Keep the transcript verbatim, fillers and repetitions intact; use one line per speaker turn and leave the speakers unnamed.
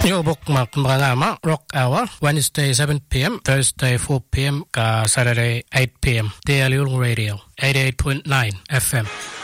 Yo bookmark mga Rock Hour, Wednesday seven p.m, Thursday four p.m, ka Saturday eight p.m. Daily Radio, eighty-eight point nine F M.